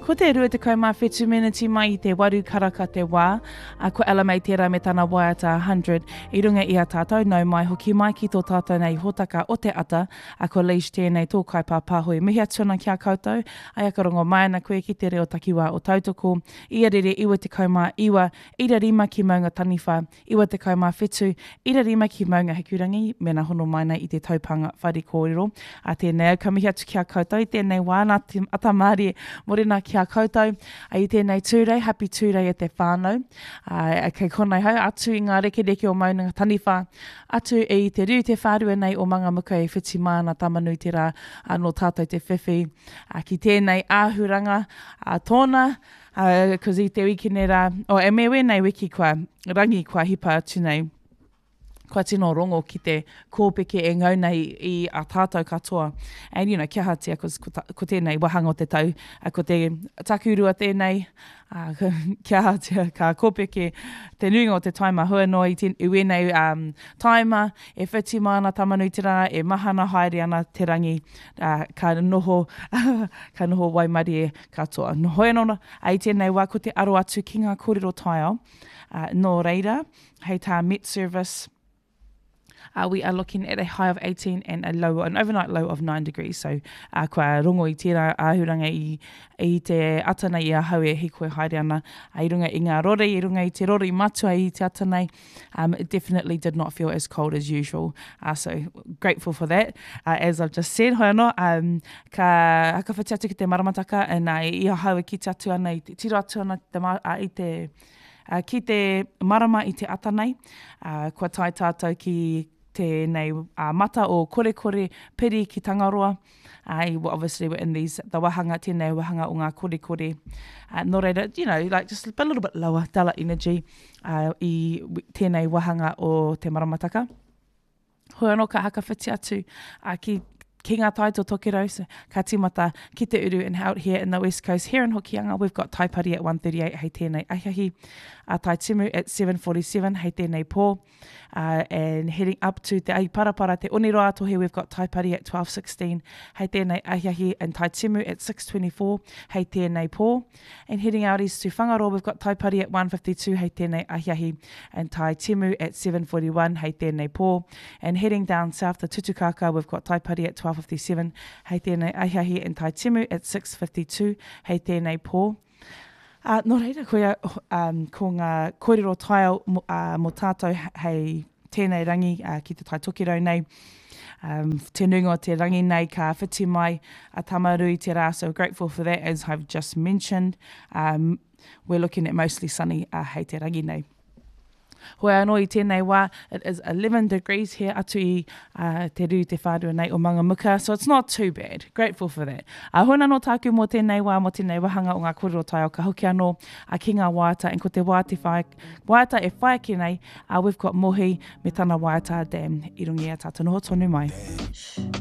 Ko te rua te kaumā whetū miniti mai I te waru karaka te wā, ko ala mai tērā me tāna waiata 100, I runga I a tātou nau mai hoki mai ki tō tātou nei hotaka o te ata, ko leish tēnei tō kaipā pāhui mihi atuna kia koutou, ai akarongo mai ana koe ki te reo takiwā o tautoko, ia rere iwa te kaumā iwa, ira rima ki maunga taniwha, iwa te kaumā whetū, ira rima ki maunga hikurangi, mena hono mai nei I te taupanga whare kōrero, a tēnei au ka mihi atu kia koutou, I tēnei wāna ata Māori morena kia koutou, I tēnei tūrei, happy tūrei e te whānau, kei konei hau, atu I ngā rekereke o maunga taniwha, atu I te riu te whārua nei o manga muka e whiti māna tamanui te rā, no tātou te whiwhi, ki tēnei āhuranga, tōna, cause I te wikine rā, e me wēnei wiki kua, rangi kua hipa atu nei, kua tino rongo ki te kōpeke e ngau nei I a tātou katoa. And, kia hatia, ko tēnei wahanga o te tau, ko te takurua tēnei, kia hatia, ka kōpeke te nuinga o te taima huanoa I uenei taima, e whiti mana tamanui te rā, e mahana haere ana te rangi, ka noho, ka noho waimari e katoa. No hoi anōna, ai tēnei wā ko te aro atu ki ngā kōrero taiao, no reira, hei tā Met Service, we are looking at a high of 18 and an overnight low of 9 degrees. So, kua rongo I tērā āhuranga I te atana I a haue he koe haere ana. I runga I ngā rore, I runga I te rore matua I te atanei. It definitely did not feel as cold as usual. So, grateful for that. As I've just said, hoi anō, ka hakawhati atu ki te maramataka, and I a haue ki te atu ana I te tiro atu ana ki te marama I te atanei. Kua tai tātou ki tēnei mata o kore piri ki Tangaroa. Obviously we're in the wahanga, tēnei wahanga o ngā kore. No reira, like just a little bit lower, duller energy I tēnei wahanga o te maramataka. Hoi anō ka hakawhiti atu ki ngā taito tokerau, so ka timata ki te uru and out here in the West Coast. Here in Hokianga, we've got Taipari at 1:38, hei tēnei aihahi. Tai Timu at 7:47, hei tēnei pō. And heading up to te Aiparapara, te Oniroa tohe, we've got Taipari at 12:16, hei tēnei aihahi. And Tai Timu at 6:24, hei tēnei pō. And heading out east to Whangaroa, we've got Taipari at 1:52, hei tēnei aihahi. And Tai Timu at 7:41, hei tēnei pō. And heading down south to Tutukaka, we've got Taipari at 12:57, hei tēnei aihahi. And Tai Timu at 6:52, hei tēnei pō. Nō reira, ko ngā kōrero taio mo tātou hei tēnei rangi ki te tai tokirau nei. Te nunga o te rangi nei ka whiti mai a tamarui te rā, so grateful for that, as I've just mentioned. We're looking at mostly sunny hei te rangi nei. Hoi anō I tēnei wā, it is 11 degrees here atu I te rū te whārua nei o Mangamuka, so it's not too bad. Grateful for that. Hona no tāku mō tēnei wā, mō tēnei wahanga o ngā kōrero tai o ka hoki anō ki ngā waiata, and ko te waiata e whae ki nei, we've got Mohi me tana waiata dam I rungi a tātou noho tonu mai.